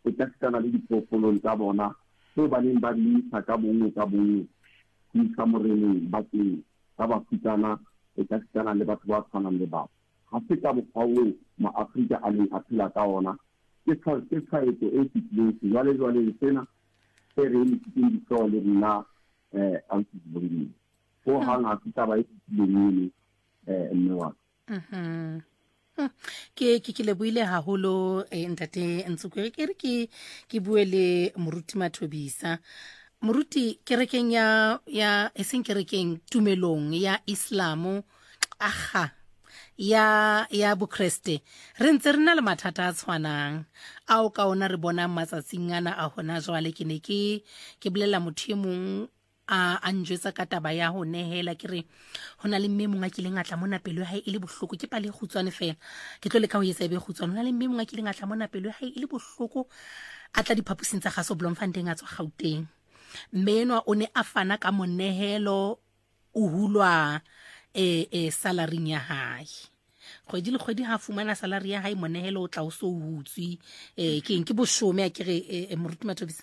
e ka sitana le diphoofolo tsa bona tse ba neng ba di isa ka bongwe di isa moreneng bakeng sa bafutana e ka sitana le batho ba tshwanang le bao ga se ka mokgwa o maAfrika a neng a phela ka ona ke tshwaetso e fitileng jwale sena se re ntse ditso le rena ausi Zibongile go hanga taba e fitileng mme wa ke le buile haholo ntate Ntsuku ke re ke bue le moruti Mathobisa moruti kerekeng ya eseng kerekeng tumelong ya Islamo ya Bukreste re ntse re na le mathata a tshwanang ao ka ona re bona matsatsing ana a hona jwale ke ne ke bolela motho e mong a njwetsa ka taba ya ho nehela ke re hona le mme mong a kileng a tla mona pelo ya hae e le bohloko ke pale khutswane fela ke tlo le ka ho etsa be khutswane hona le mme mong a kileng a tla mona pelo ya hae e le bohloko a tla diphapusing tsa Gaso Bloemfontein a tswa Gauteng mme enwa o ne a fana ka monehelo o hulwa salaring ya hae kgwedi le kgwedi ha fumana salary ya hae monehelo o tla o so hutswi ke boshome a kere moruti Mathobisa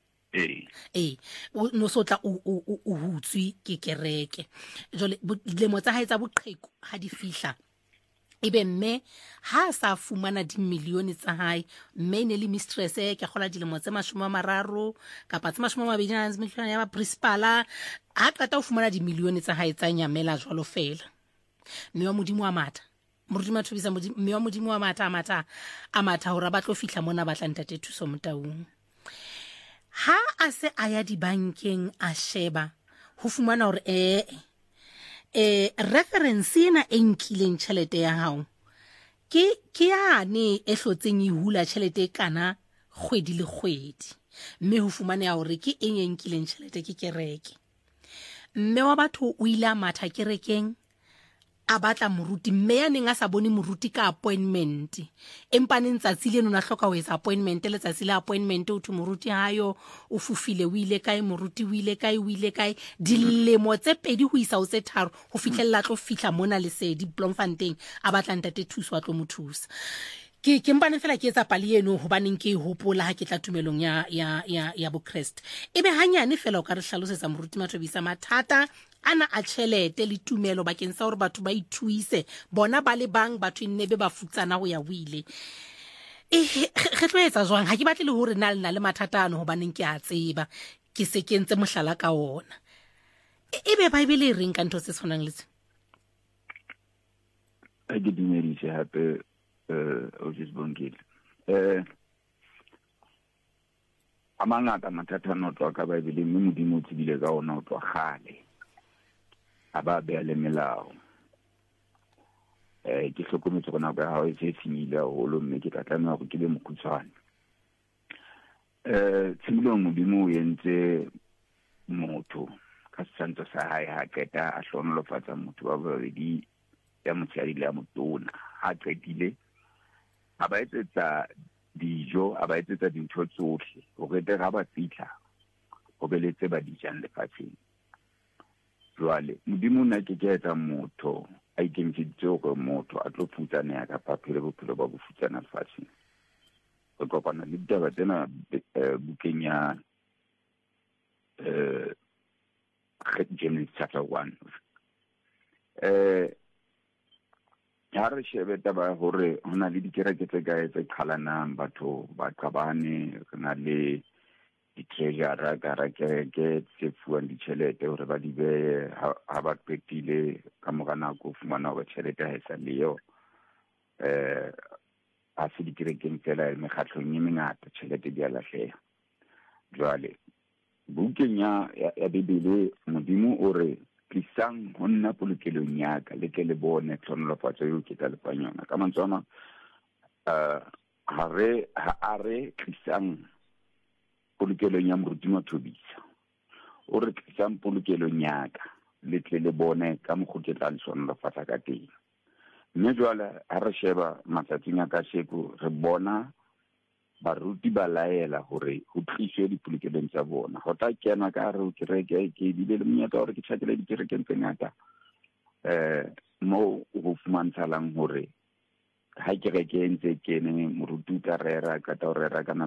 no so tla o hutswi ke kereke jole dilemo tsa hae tsa boqheku ha di fihla ebe mme ha sa fumana dimilione tsa hae mme ne le mistress ke gola dilemo tse 30 kapa tse 20 milione ya ba principal ha qeta o fumana dimilione tsa hae tsa nyamela jwalo fela mme wa modimo wa matha moruti Mathobisa mme wa modimo wa matha a matha hore ba tlo fihla mona ba tla ntate thuso motaung ha a se a ya dibankeng a sheba ho fumana hore reference ena e nkileng tšhelete ya hao ke yane e hlotseng e hula tšhelete kana kgwedi le kgwedi mme ho fumana hore ke eng e nkileng tšhelete ke kereke mme wa batho o ile a matha kerekeng a batla moruti mme ya neng a sa bone moruti ka appointment empa neng tsatsi le nona hloka ho etsa appointment le tsatsi la appointment o thu moruti hayo o fufile o ile kae moruti o ile kae dilemo tse 2 ho isa o tse 3 ho fihlella tlo fihla mona le sedi Bloemfontein a batla ntate thuso a tlo mothusa ke mpane fela ke etsa pali eno hobaneng ke hopola ha ke tla tumelong ya Bukreste ebe hanyane fela o ka re hlalosetsa moruti Mathobisa mathata ana a tšhelete le tumelo bakeng sa hore batho ba ithuise bona ba le bang batho nne be ba futsana ho ya wile re tlo etsa jwang ha ke batle le hore na le mathata ano hobaneng ke a tseba ke se ke ntse mohlala ka ona ebe Bible e reng ka ntho tse tshwanang le tse a ke dumedise hape o Zibongile amangata mathata no tswa ka Bible mme modimo o tsebile ka ona o tswa gale a ba be le melao ke hlokometse gona ka ha o se finyile holo mme ke tla tlameha go ke be mokhutswane tshimolong modimo o entse motho ka santsa sa hae ha keta a hlonolofatsa motho wa babedi ya motshedi le ya motona ha qetile a ba etsetsa dijo a ba etsetsa dintho tsohle o rete ga ba fitla o beletse ba dijang lefatsheng jwale modimo na ke etsa motho a ikentshitse go motho a tlo futsana ya ka paphele bophelo ba go futsana lefatsheng go kopana le ditaba tsena bukeng ya Genesis chapter 1 ya re shebe taba hore hona le dikereke tse kae tse qhalanang batho ba qabane rena le di-treasurer ka ra kereke tse fuwang ditjhelete hore ba di be ha ba qetile ka mora nako fumana hore tjhelete ha e sa leyo a se dikerekeng fela mekgatlong e mengata tjhelete di a lahleha jwale bukeng ya Bibele modimo o re tlisang ho nna polokelong ya ka le ke le bone tlhonolofatso eo ke tla le fang yona ka mantswe a mang ha re tlisang polokelong ya moruti Mathobisa o re tlisang polokelong ya ka le tle le bone ka mokgo ke tla le tlhonolofatsa ka teng mme jwale ha re sheba matsatsing a kasheko re bona baruti ba laela hore ho tliswe dipolokelong tsa bona go tla kena ka re o kereke ke bile le monyetla hore ke tshakele dikerekeng tse ngata mo ho fumantshalang hore ha kereke ntse kene moruti ka rera ka ta rera kana